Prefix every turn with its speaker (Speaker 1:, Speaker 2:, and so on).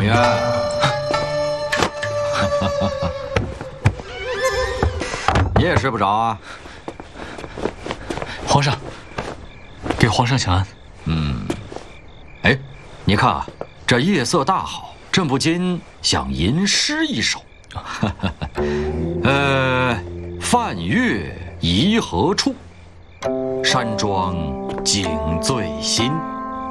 Speaker 1: 文渊，你也睡不着啊？
Speaker 2: 皇上，给皇上请安。
Speaker 1: 哎，你看啊，这夜色大好，朕不禁想吟诗一首。泛月移何处？山庄景最新。